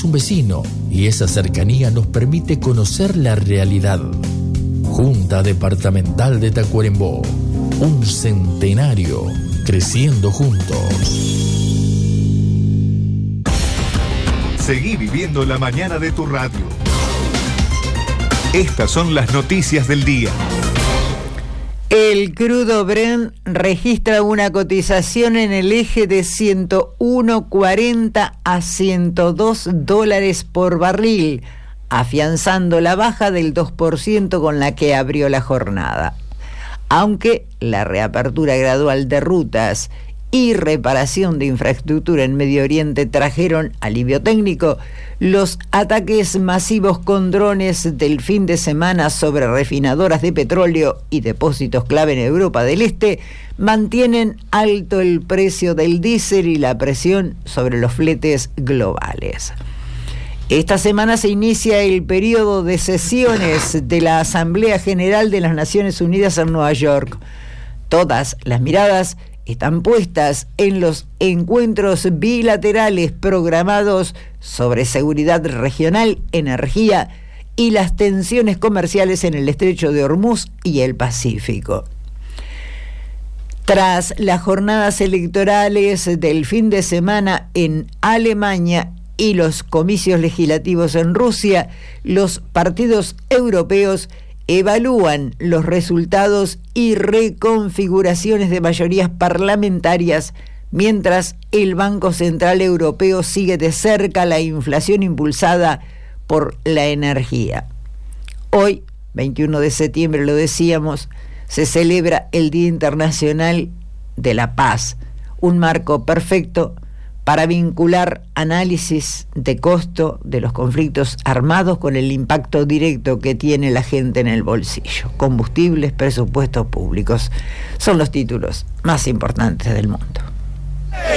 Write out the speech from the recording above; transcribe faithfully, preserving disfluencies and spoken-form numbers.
un vecino y esa cercanía nos permite conocer la realidad. Junta Departamental de Tacuarembó, un centenario creciendo juntos. Seguí viviendo la mañana de tu radio. Estas son las noticias del día. El crudo Brent registra una cotización en el eje de ciento uno cuarenta a ciento dos dólares por barril, afianzando la baja del dos por ciento con la que abrió la jornada. Aunque la reapertura gradual de rutas y reparación de infraestructura en Medio Oriente trajeron alivio técnico, los ataques masivos con drones del fin de semana sobre refinadoras de petróleo y depósitos clave en Europa del Este mantienen alto el precio del diésel y la presión sobre los fletes globales. Esta semana se inicia el periodo de sesiones de la Asamblea General de las Naciones Unidas en Nueva York. Todas las miradas están puestas en los encuentros bilaterales programados sobre seguridad regional, energía y las tensiones comerciales en el Estrecho de Hormuz y el Pacífico. Tras las jornadas electorales del fin de semana en Alemania y los comicios legislativos en Rusia, los partidos europeos evalúan los resultados y reconfiguraciones de mayorías parlamentarias, mientras el Banco Central Europeo sigue de cerca la inflación impulsada por la energía. Hoy, veintiuno de septiembre, lo decíamos, se celebra el Día Internacional de la Paz, un marco perfecto para vincular análisis de costo de los conflictos armados con el impacto directo que tiene la gente en el bolsillo. Combustibles, presupuestos públicos, son los títulos más importantes del mundo.